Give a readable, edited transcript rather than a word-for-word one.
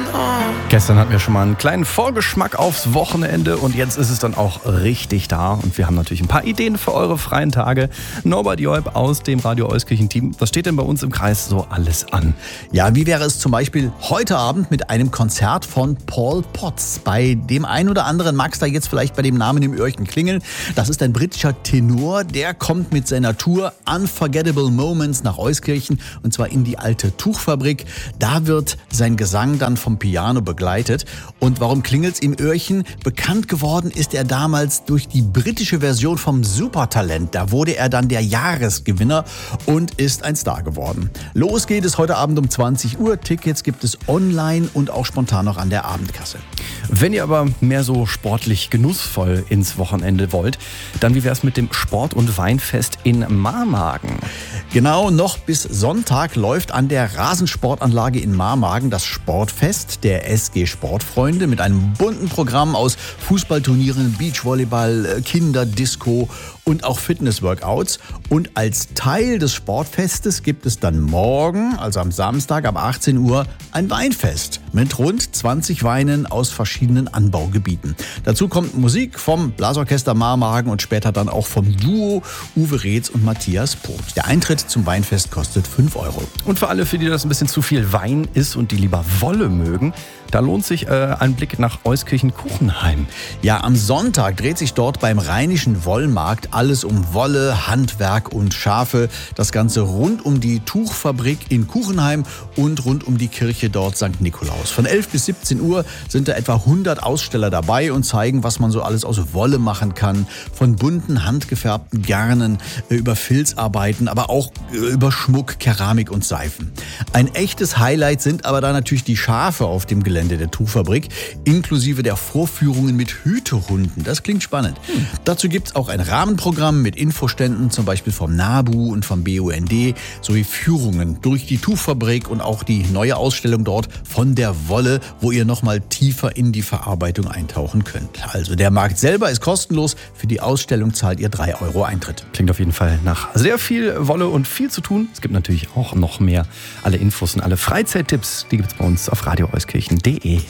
Gestern hatten wir schon mal einen kleinen Vorgeschmack aufs Wochenende und jetzt ist es dann auch richtig da. Und wir haben natürlich ein paar Ideen für eure freien Tage. Norbert Joib aus dem Radio Euskirchen-Team. Was steht denn bei uns im Kreis so alles an? Ja, wie wäre es zum Beispiel heute Abend mit einem Konzert von Paul Potts? Bei dem einen oder anderen mag es da jetzt vielleicht bei dem Namen im Öhrchen klingeln. Das ist ein britischer Tenor, der kommt mit seiner Tour Unforgettable Moments nach Euskirchen und zwar in die alte Tuchfabrik. Da wird sein Gesang dann vom Piano begleitet. Und warum klingelt's im Öhrchen? Bekannt geworden ist er damals durch die britische Version vom Supertalent. Da wurde er dann der Jahresgewinner und ist ein Star geworden. Los geht es heute Abend um 20 Uhr. Tickets gibt es online und auch spontan noch an der Abendkasse. Wenn ihr aber mehr so sportlich genussvoll ins Wochenende wollt, dann wie wär's mit dem Sport- und Weinfest in Marmagen? Genau, noch bis Sonntag läuft an der Rasensportanlage in Marmagen das Sportfest der SG Sportfreunde mit einem bunten Programm aus Fußballturnieren, Beachvolleyball, Kinderdisco und auch Fitnessworkouts. Und als Teil des Sportfestes gibt es dann morgen, also am Samstag ab 18 Uhr, ein Weinfest mit rund 20 Weinen aus verschiedenen Anbaugebieten. Dazu kommt Musik vom Blasorchester Marmagen und später dann auch vom Duo Uwe Reetz und Matthias Poth. Der Eintritt zum Weinfest kostet 5 Euro. Und für alle, für die das ein bisschen zu viel Wein ist und die lieber Wolle mögen, da lohnt sich ein Blick nach Euskirchen-Kuchenheim. Ja, am Sonntag dreht sich dort beim Rheinischen Wollmarkt alles um Wolle, Handwerk und Schafe. Das Ganze rund um die Tuchfabrik in Kuchenheim und rund um die Kirche dort St. Nikolaus. Von 11 bis 17 Uhr sind da etwa 100 Aussteller dabei und zeigen, was man so alles aus Wolle machen kann. Von bunten, handgefärbten Garnen über Filzarbeiten, aber auch über Schmuck, Keramik und Seifen. Ein echtes Highlight sind aber da natürlich die Schafe auf dem Gelände der Tuchfabrik, inklusive der Vorführungen mit Hütehunden. Das klingt spannend. Dazu gibt es auch ein Rahmenprogramm mit Infoständen, zum Beispiel vom NABU und vom BUND, sowie Führungen durch die Tuchfabrik und auch die neue Ausstellung dort von der Wolle, wo ihr nochmal tiefer in die Verarbeitung eintauchen könnt. Also der Markt selber ist kostenlos, für die Ausstellung zahlt ihr 3 Euro Eintritt. Klingt auf jeden Fall nach sehr viel Wolle und viel zu tun. Es gibt natürlich auch noch mehr. Alle Infos und alle Freizeittipps, die gibt es bei uns auf radioeuskirchen.de.